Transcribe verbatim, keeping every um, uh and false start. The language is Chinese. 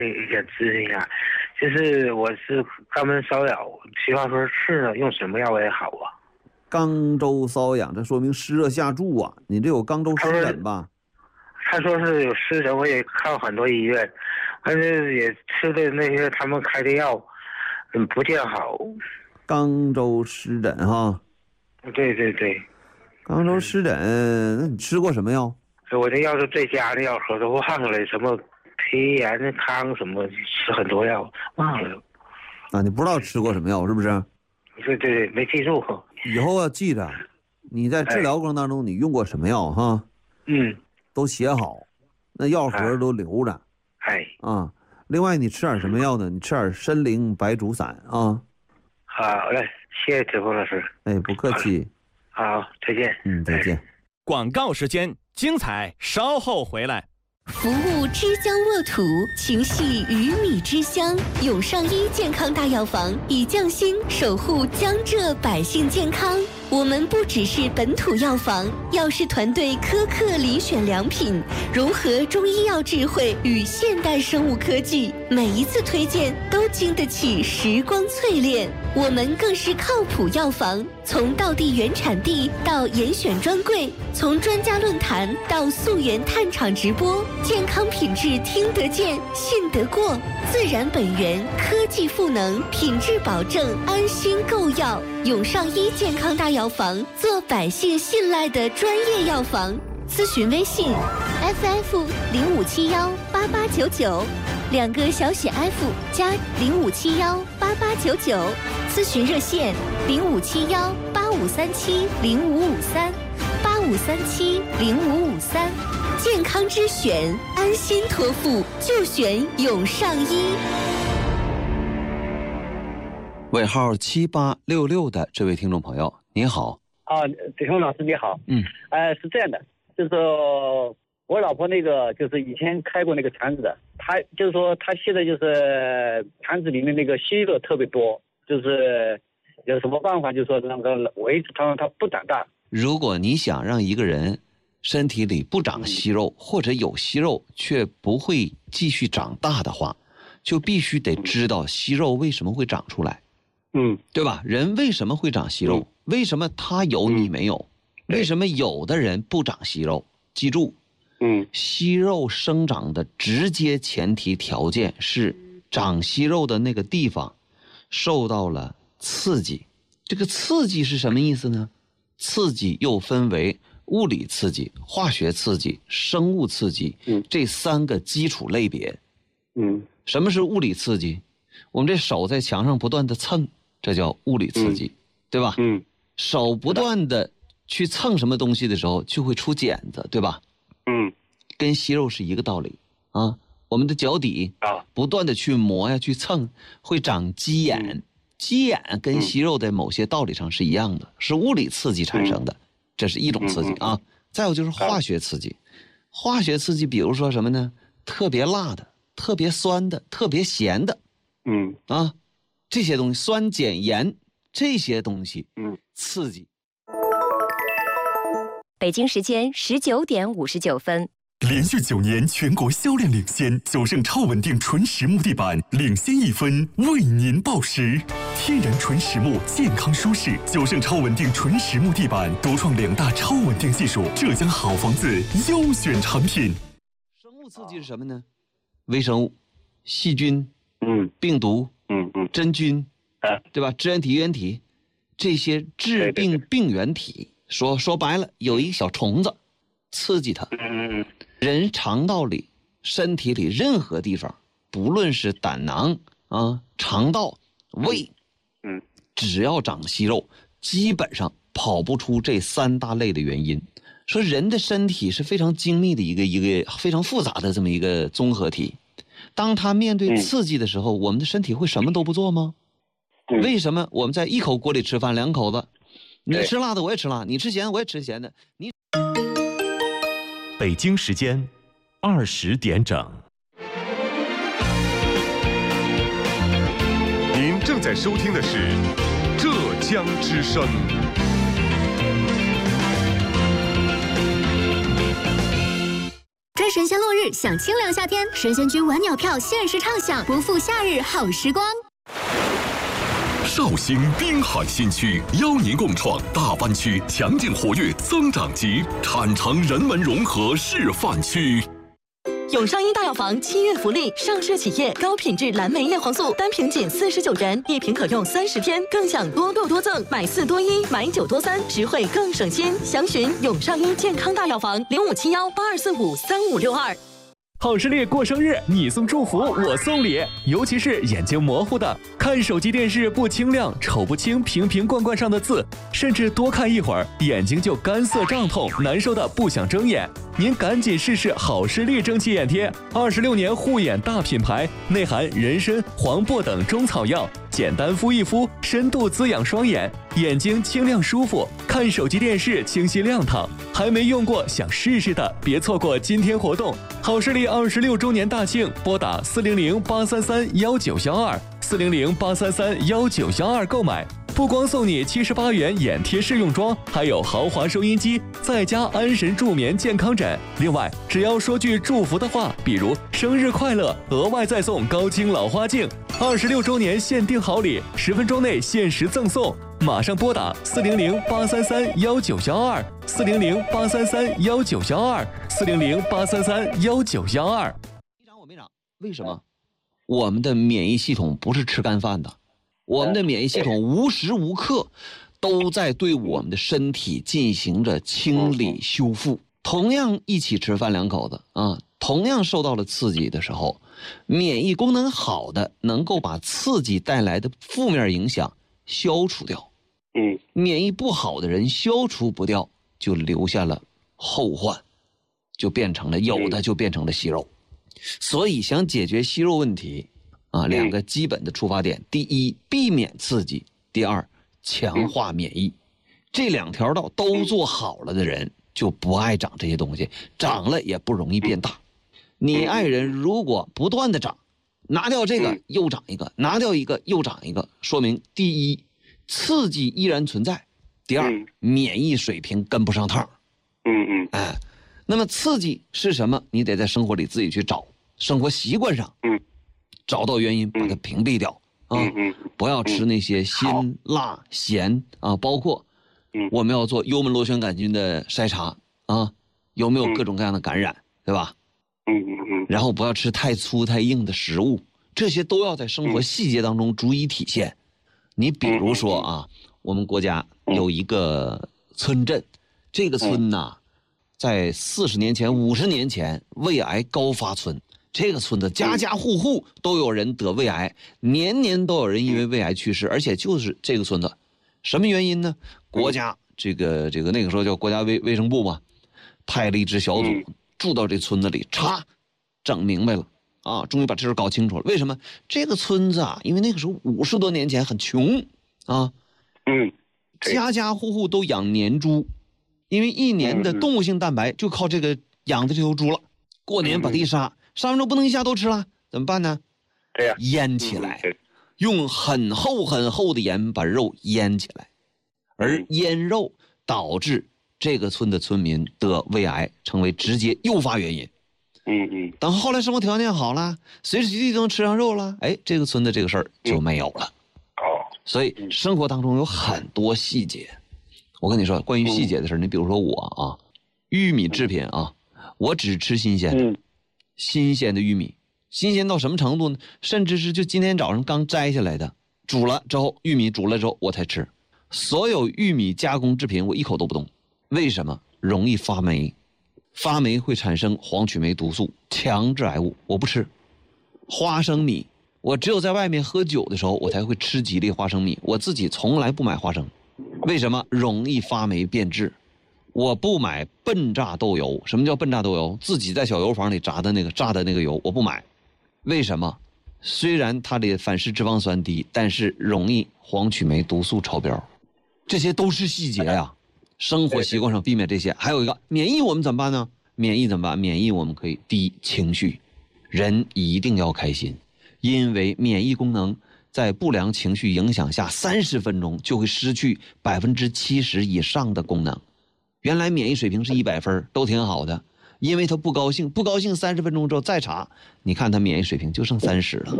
一个咨询一下，就是我是肛门瘙痒，奇话说是呢，用什么药为好啊？ 肛周瘙痒，这说明湿热下注啊，你这有肛周湿疹吧？ 他说是有湿疹，我也看很多医院，但是也吃的那些他们开的药，嗯，不见好。 肛周湿疹哈？ 对对对。 肛周湿疹，那你吃过什么药？ 我这药是最佳的药，我都忘了什么皮炎康什么，吃很多药忘了。 啊，你不知道吃过什么药是不是？ 对对对，没记住。 以后要记着，你在治疗过程当中你用过什么药哈？ 嗯， 都写好，那药盒都留着。 哎。 啊，另外你吃点什么药呢？你吃点参苓白术散啊。 好嘞，谢谢子峰老师。 哎，不客气。 好，再见。 嗯，再见。 广告时间，精彩稍后回来。 服务之江沃土，情系鱼米之乡。永上医健康大药房以匠心守护江浙百姓健康。我们不只是本土药房，药师团队苛刻遴选良品，融合中医药智慧与现代生物科技，每一次推荐都经得起时光淬炼。我们更是靠谱药房，从道地原产地到严选专柜，从专家论坛到溯源探厂直播，健康品质听得见、信得过，自然本源，科技赋能，品质保证，安心购药。永上医健康大药房，做百姓信赖的专业药房。咨询微信 F F 零五七幺八八九九，两个小写 F 加零五七幺八八九九。咨询热线零五七幺八五三七零五五三八五三七零五五三。健康之选，安心托付就选永上医。 尾号七八六六的这位听众朋友，你好。 啊，子雄老师你好。 嗯， 呃，是这样的，就是说我老婆那个就是以前开过那个肠子的，她就是说她现在就是肠子里面那个息肉特别多，就是有什么办法，就是说那个维持它它不长大。 如果你想让一个人身体里不长息肉，或者有息肉却不会继续长大的话，就必须得知道息肉为什么会长出来。 嗯， 对吧？人为什么会长息肉？嗯、为什么他有你没有？嗯、为什么有的人不长息肉？记住， 嗯， 息肉生长的直接前提条件是长息肉的那个地方受到了刺激。这个刺激是什么意思呢？刺激又分为物理刺激、化学刺激、生物刺激， 嗯， 这三个基础类别。 嗯， 什么是物理刺激？我们这手在墙上不断的蹭，这叫物理刺激， 嗯、 对吧？ 嗯， 手不断的去蹭什么东西的时候，就会出茧子，对吧？ 嗯， 跟息肉是一个道理啊。我们的脚底啊， 不断的去磨呀、去蹭，会长鸡眼。嗯、鸡眼跟息肉在某些道理上是一样的，是物理刺激产生的，嗯、这是一种刺激啊。再有就是化学刺激，化学刺激比如说什么呢？特别辣的、特别酸的、特别咸的。 嗯啊，这些东西酸碱盐这些东西， 嗯， 刺激。 北京时间十九点五十九分。 连续九年全国销量领先，九盛超稳定纯实木地板领先一分，为您报时。天然纯实木，健康舒适。九盛超稳定纯实木地板独创两大超稳定技术，浙江好房子优选产品。 生物刺激是什么呢？微生物、细菌。 嗯， 病毒， 嗯嗯， 真菌， 啊， 对吧？支原体、原体，这些致病病原体，对对对，说说白了，有一个小虫子，刺激它。 嗯， 人肠道里、身体里任何地方，不论是胆囊啊、肠道、胃， 嗯， 只要长息肉，基本上跑不出这三大类的原因。说人的身体是非常精密的一个一个非常复杂的这么一个综合体。当他面对刺激的时候，嗯、我们的身体会什么都不做吗？ 嗯、 为什么我们在一口锅里吃饭，两口子，你吃辣的我也吃辣，你吃咸的我也吃咸的。你北京时间二十点整。 您正在收听的是浙江之声。 这神仙落日享清凉夏天，神仙居晚鸟票限时畅享，不负夏日好时光。 绍兴滨海新区邀您共创大湾区强劲活跃增长极产城人文融合示范区。 永上一大药房七月福利，上市企业高品质蓝莓叶黄素单瓶仅四十九元，一瓶可用三十天，更享多购多赠，买四多一，买九多三，实惠更省心。详询永上一健康大药房零五七幺八二四五三五六二。 好视力过生日，你送祝福，我送礼。尤其是眼睛模糊的，看手机电视不清亮，瞅不清瓶瓶罐罐上的字，甚至多看一会儿，眼睛就干涩胀痛，难受的不想睁眼。您赶紧试试好视力蒸汽眼贴，二十六年护眼大品牌，内含人参、黄柏等中草药，简单敷一敷，深度滋养双眼，眼睛清亮舒服，看手机电视清晰亮堂。还没用过想试试的，别错过今天活动。好视力二十六周年大庆，拨打四零零八三三幺九幺二四零零八三三幺九幺二购买。不光送你七十八元眼贴试用装，还有豪华收音机，再加安神助眠健康枕。另外，只要说句祝福的话，比如生日快乐，额外再送高清老花镜。二十六周年限定好礼，十分钟内限时赠送。马上拨打四零零八三三幺九幺二四零零八三三幺九幺二四零零八三三幺九幺二。 没长我没长，为什么？我们的免疫系统不是吃干饭的，我们的免疫系统无时无刻都在对我们的身体进行着清理修复。同样一起吃饭两口子啊，同样受到了刺激的时候，免疫功能好的能够把刺激带来的负面影响消除掉。 嗯， 免疫不好的人消除不掉，就留下了后患，就变成了有的就变成了息肉。所以想解决息肉问题啊，两个基本的出发点：第一，避免刺激；第二，强化免疫。这两条道都做好了的人，就不爱长这些东西，长了也不容易变大。你爱人如果不断的长，拿掉这个又长一个，拿掉一个又长一个，说明第一，刺激依然存在；第二，免疫水平跟不上趟。 嗯嗯， 哎，那么刺激是什么？你得在生活里自己去找，生活习惯上， 嗯， 找到原因，把它屏蔽掉啊！ 嗯， 不要吃那些辛、辣、咸啊，包括，我们要做幽门螺旋杆菌的筛查啊，有没有各种各样的感染，对吧？ 嗯嗯嗯， 然后不要吃太粗太硬的食物，这些都要在生活细节当中逐一体现。你比如说啊，我们国家有一个村镇，这个村呐，在四十年前、五十年前胃癌高发村，这个村子家家户户都有人得胃癌，年年都有人因为胃癌去世，而且就是这个村子，什么原因呢？国家这个这个那个时候叫国家卫卫生部嘛，派了一支小组住到这村子里，查，整明白了。啊，终于把这事搞清楚了。为什么这个村子啊？因为那个时候五十多年前很穷啊， 嗯， 家家户户都养年猪，因为一年的动物性蛋白就靠这个养的这头猪了。过年把它一杀，杀完之后不能一下都吃了，怎么办呢？ 对呀， 腌起来，用很厚很厚的盐把肉腌起来，而腌肉导致这个村的村民得胃癌，成为直接诱发原因。 嗯嗯， 等后来生活条件好了，随时随地都能吃上肉了，哎，这个村的这个事儿就没有了。 哦， 所以生活当中有很多细节。我跟你说，关于细节的事儿，你比如说我啊，玉米制品啊，我只吃新鲜的，新鲜的玉米，新鲜到什么程度呢？甚至是就今天早上刚摘下来的，煮了之后，玉米煮了之后我才吃。所有玉米加工制品我一口都不动，为什么？容易发霉。发霉会产生黄曲霉毒素，强致癌物，我不吃。花生米，我只有在外面喝酒的时候，我才会吃几粒花生米，我自己从来不买花生。为什么？容易发霉变质。我不买笨榨豆油。什么叫笨榨豆油？自己在小油坊里炸的那个榨的那个油，我不买。为什么？虽然它的反式脂肪酸低，但是容易黄曲霉毒素超标。这些都是细节呀、啊。生活习惯上避免这些。还有一个免疫，我们怎么办呢？免疫怎么办？免疫我们可以第一，情绪，人一定要开心，因为免疫功能在不良情绪影响下，三十分钟就会失去百分之七十以上的功能。原来免疫水平是一百分，都挺好的， 因为他不高兴，不高兴三十分钟之后再查，你看他免疫水平就剩三十了。